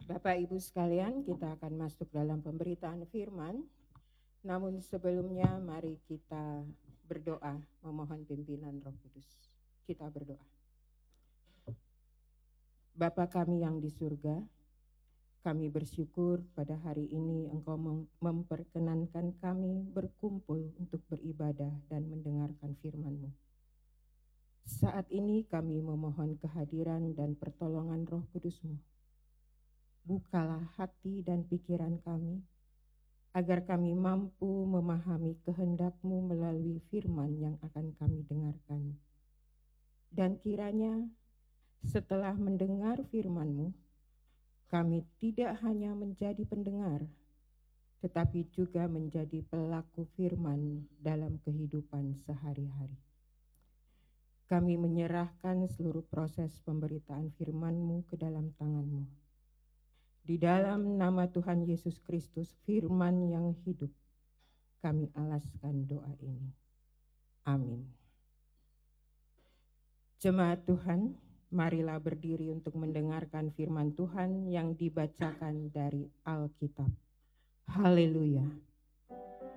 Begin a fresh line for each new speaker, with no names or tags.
Bapak Ibu sekalian, kita akan masuk dalam pemberitaan firman. Namun sebelumnya mari kita berdoa memohon pimpinan Roh Kudus. Kita berdoa. Bapa kami yang di surga, kami bersyukur pada hari ini Engkau memperkenankan kami berkumpul untuk beribadah dan mendengarkan firman-Mu. Saat ini kami memohon kehadiran dan pertolongan Roh Kudus-Mu. Bukalah hati dan pikiran kami, agar kami mampu memahami kehendak-Mu melalui firman yang akan kami dengarkan. Dan kiranya setelah mendengar firman-Mu, kami tidak hanya menjadi pendengar, tetapi juga menjadi pelaku firman dalam kehidupan sehari-hari. Kami menyerahkan seluruh proses pemberitaan firman-Mu ke dalam tangan-Mu. Di dalam nama Tuhan Yesus Kristus, firman yang hidup, kami alaskan doa ini. Amin. Jemaat Tuhan, marilah berdiri untuk mendengarkan firman Tuhan yang dibacakan dari Alkitab. Haleluya.